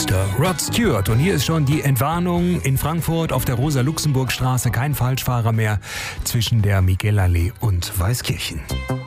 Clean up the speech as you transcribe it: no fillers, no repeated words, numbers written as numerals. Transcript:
Der Rod Stewart. Und hier ist schon die Entwarnung in Frankfurt auf der Rosa-Luxemburg-Straße. Kein Falschfahrer mehr zwischen der Miguelallee und Weißkirchen.